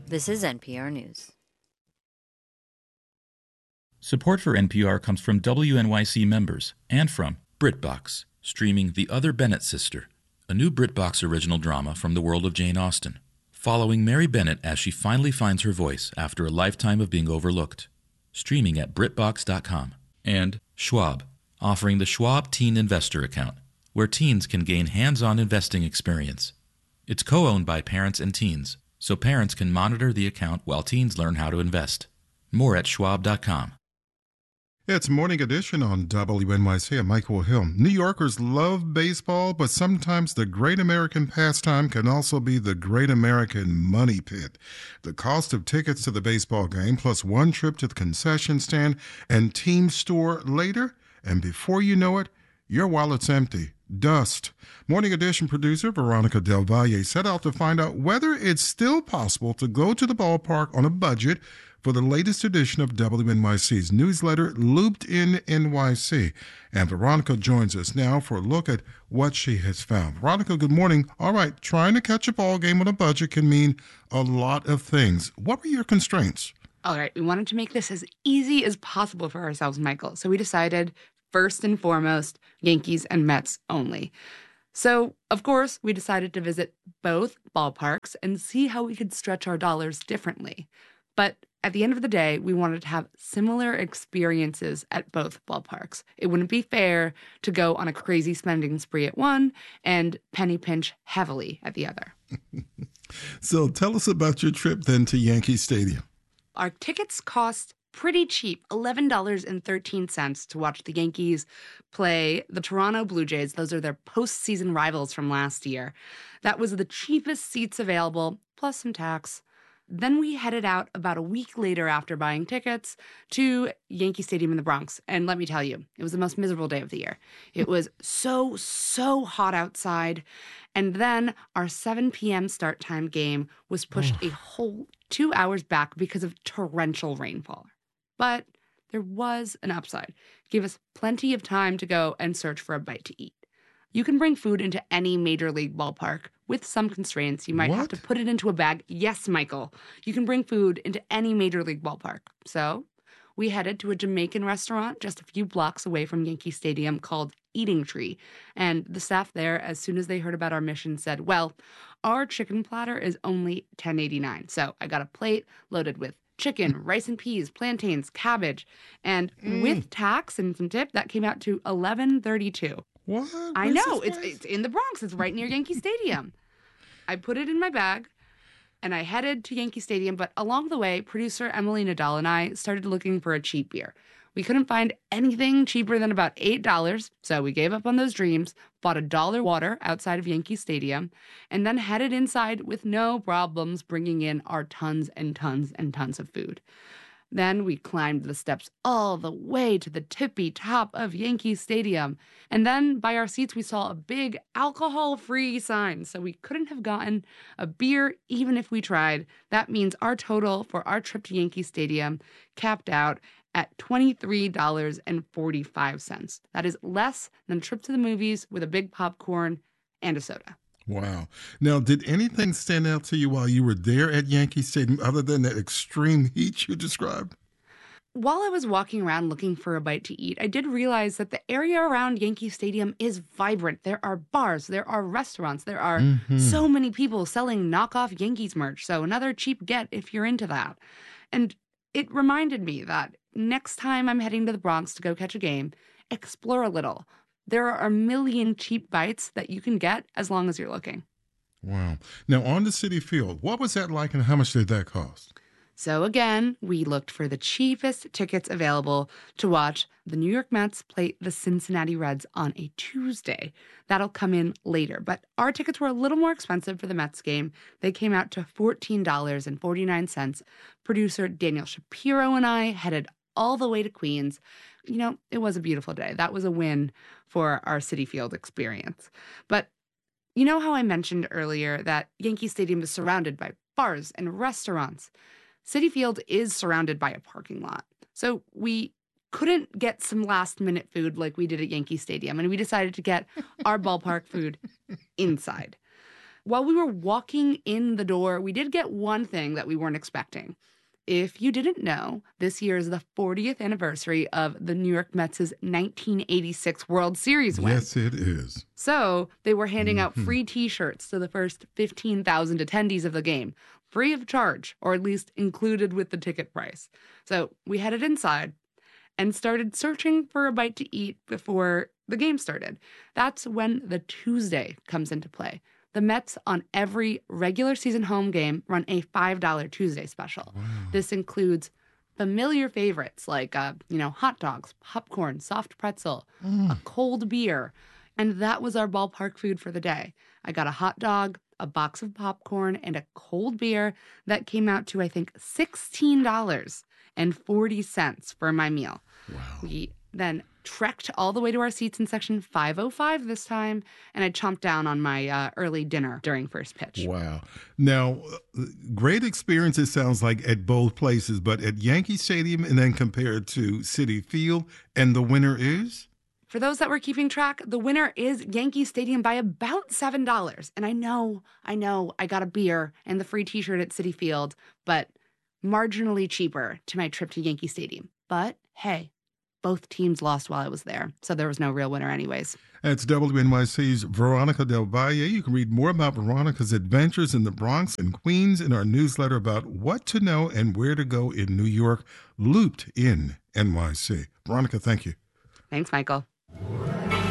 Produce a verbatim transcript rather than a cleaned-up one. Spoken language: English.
This is N P R News. Support for N P R comes from W N Y C members and from BritBox, streaming The Other Bennett Sister, a new BritBox original drama from the world of Jane Austen, following Mary Bennett as she finally finds her voice after a lifetime of being overlooked. Streaming at BritBox dot com. And Schwab, offering the Schwab Teen Investor Account, where teens can gain hands-on investing experience. It's co-owned by parents and teens, so parents can monitor the account while teens learn how to invest. More at Schwab dot com. It's Morning Edition on W N Y C. I'm Michael Hill. New Yorkers love baseball, but sometimes the great American pastime can also be the great American money pit. The cost of tickets to the baseball game, plus one trip to the concession stand and team store later, and before you know it, your wallet's empty. Dust. Morning Edition producer Veronica Del Valle set out to find out whether it's still possible to go to the ballpark on a budget for the latest edition of W N Y C's newsletter, Looped In N Y C. And Veronica joins us now for a look at what she has found. Veronica, good morning. All right, trying to catch a ball game on a budget can mean a lot of things. What were your constraints? All right, we wanted to make this as easy as possible for ourselves, Michael. So we decided, first and foremost, Yankees and Mets only. So, of course, we decided to visit both ballparks and see how we could stretch our dollars differently. But at the end of the day, we wanted to have similar experiences at both ballparks. It wouldn't be fair to go on a crazy spending spree at one and penny pinch heavily at the other. So tell us about your trip then to Yankee Stadium. Our tickets cost pretty cheap, eleven dollars and thirteen cents to watch the Yankees play the Toronto Blue Jays. Those are their postseason rivals from last year. That was the cheapest seats available, plus some tax. Then we headed out about a week later after buying tickets to Yankee Stadium in the Bronx. And let me tell you, it was the most miserable day of the year. It was so, so hot outside. And then our seven p.m. start time game was pushed a whole two hours back because of torrential rainfall. But there was an upside. It gave us plenty of time to go and search for a bite to eat. You can bring food into any major league ballpark with some constraints. You might What? have to put it into a bag. Yes, Michael. You can bring food into any major league ballpark. So we headed to a Jamaican restaurant just a few blocks away from Yankee Stadium called Eating Tree. And the staff there, as soon as they heard about our mission, said, well, our chicken platter is only ten eighty-nine. So I got a plate loaded with chicken, rice and peas, plantains, cabbage. And Mm. with tax and some tip, that came out to eleven thirty-two. What? I Where's know. this It's place? it's in the Bronx. It's right near Yankee Stadium. I put it in my bag, and I headed to Yankee Stadium. But along the way, producer Emily Nadal and I started looking for a cheap beer. We couldn't find anything cheaper than about eight dollars, so we gave up on those dreams, bought a dollar water outside of Yankee Stadium, and then headed inside with no problems bringing in our tons and tons and tons of food. Then we climbed the steps all the way to the tippy top of Yankee Stadium. And then by our seats, we saw a big alcohol-free sign. So we couldn't have gotten a beer even if we tried. That means our total for our trip to Yankee Stadium capped out at twenty-three dollars and forty-five cents. That is less than a trip to the movies with a big popcorn and a soda. Wow. Now, did anything stand out to you while you were there at Yankee Stadium other than that extreme heat you described? While I was walking around looking for a bite to eat, I did realize that the area around Yankee Stadium is vibrant. There are bars, there are restaurants, there are Mhm. so many people selling knockoff Yankees merch. So another cheap get if you're into that. And it reminded me that next time I'm heading to the Bronx to go catch a game, explore a little. There are a million cheap bites that you can get as long as you're looking. Wow. Now, on the City Field, what was that like and how much did that cost? So again, we looked for the cheapest tickets available to watch the New York Mets play the Cincinnati Reds on a Tuesday. That'll come in later. But our tickets were a little more expensive for the Mets game. They came out to fourteen dollars and forty-nine cents. Producer Daniel Shapiro and I headed all the way to Queens. You know, it was a beautiful day. That was a win for our Citi Field experience. But you know how I mentioned earlier that Yankee Stadium is surrounded by bars and restaurants? Citi Field is surrounded by a parking lot. So we couldn't get some last minute food like we did at Yankee Stadium, and we decided to get our ballpark food inside. while we were walking in the door, we did get one thing that we weren't expecting. If you didn't know, this year is the fortieth anniversary of the New York Mets' nineteen eighty-six World Series win. Yes, it is. So they were handing Mm-hmm. out free T-shirts to the first fifteen thousand attendees of the game, free of charge, or at least included with the ticket price. So we headed inside and started searching for a bite to eat before the game started. That's when the Tuesday comes into play. The Mets, on every regular season home game, run a five dollar Tuesday special. Wow. This includes familiar favorites like, uh, you know, hot dogs, popcorn, soft pretzel, Mm. a cold beer. And that was our ballpark food for the day. I got a hot dog, a box of popcorn, and a cold beer that came out to, I think, sixteen dollars and forty cents for my meal. Wow. We then trekked all the way to our seats in section five oh five this time, and I chomped down on my uh, early dinner during first pitch. Wow. Now, uh, great experience, it sounds like, at both places, but at Yankee Stadium and then compared to Citi Field, and the winner is? For those that were keeping track, the winner is Yankee Stadium by about seven dollars. And I know, I know, I got a beer and the free T-shirt at Citi Field, but marginally cheaper to my trip to Yankee Stadium. But hey, both teams lost while I was there, so there was no real winner anyways. That's W N Y C's Veronica Del Valle. You can read more about Veronica's adventures in the Bronx and Queens in our newsletter about what to know and where to go in New York, Looped in N Y C. Veronica, thank you. Thanks, Michael.